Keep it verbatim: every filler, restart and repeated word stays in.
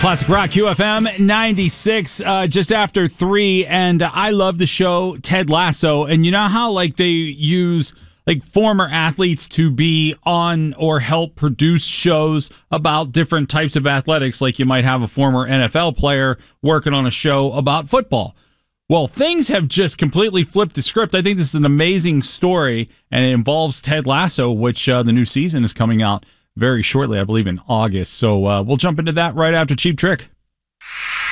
Classic Rock Q F M ninety-six, uh, just after three, and I love the show Ted Lasso. And you know how like they use like former athletes to be on or help produce shows about different types of athletics, like you might have a former N F L player working on a show about football. Well, things have just completely flipped the script. I think this is an amazing story, and it involves Ted Lasso, which uh, the new season is coming out very shortly, I believe in August. So uh, we'll jump into that right after Cheap Trick.